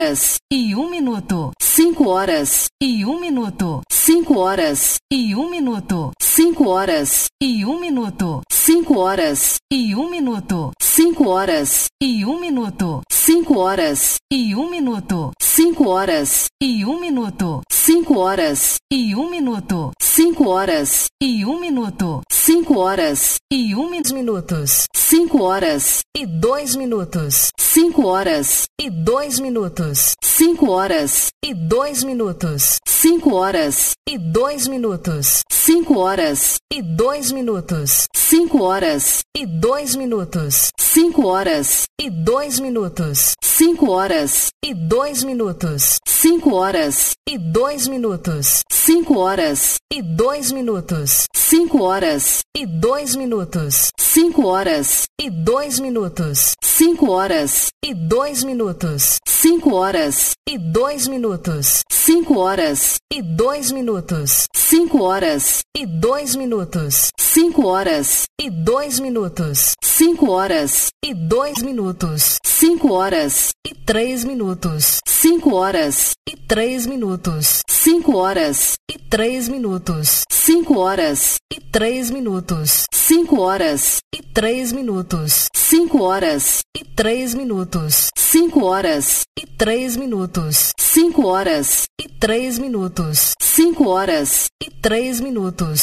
e 1 minuto. 5 horas e 1 minuto. 5 horas e 1 minuto. 5 horas e 1 minuto. 5 horas e 1 minuto. 5 horas e 1 minuto. 5 horas e 1 minuto. 5 horas e 1 minuto. 5 horas e 1 minuto. 5 horas e 1 minuto. 5 horas e 1 minutos. 5 horas e 2 minutos. 5 horas e 2 minutos. 5 horas e 2 minutos. 5 horas e 2 minutos. 5 horas e 2 minutos. 5 horas e 2 minutos. 5 horas e 2 minutos. 5 horas e 2 minutos. 5 horas e 2 minutos. 5 horas e 2 minutos. 5 horas e 2 minutos. 5 horas e 2 minutos. 5 horas e 2 minutos. 5 horas e 2 minutos. 5 horas e 2 minutos. 5 horas e 2 minutos. 5 horas e 2 minutos. 5 horas e 2 minutos. 5 horas e 3 minutos. 5 horas e 3 minutos. 5 horas e 3 minutos. 5 horas e 3 minutos. 5 horas e 3 minutos. 5 horas e 3 minutos. 5 horas e 3 minutos. 5 horas e 3 minutos. 5 horas e 3 minutos.